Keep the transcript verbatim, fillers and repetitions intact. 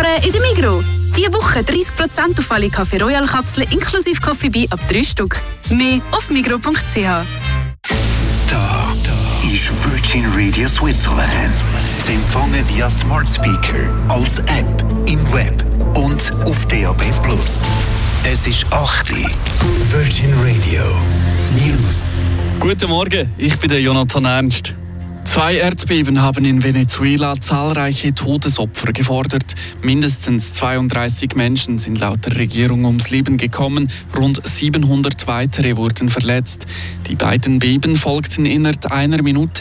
Shoppen in der Migros. Diese Woche dreißig Prozent auf alle Café Royal Kapseln inklusive Coffee Bee ab drei Stück. Mehr auf migros punkt c h. Da, da ist Virgin Radio Switzerland. Sie empfangen via Smart Speaker, als App, im Web und auf D A B plus. Es ist acht Uhr. Virgin Radio News. Guten Morgen, ich bin der Jonathan Ernst. Zwei Erdbeben haben in Venezuela zahlreiche Todesopfer gefordert. Mindestens zweiunddreißig Menschen sind laut der Regierung ums Leben gekommen. Rund siebenhundert weitere wurden verletzt. Die beiden Beben folgten innerhalb einer Minute.